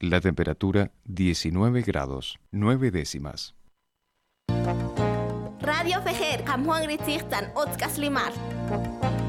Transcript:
La temperatura 19 grados 9 décimas. Radio Fejer, Kamhuang Ritzig Tan Otzkas Limar.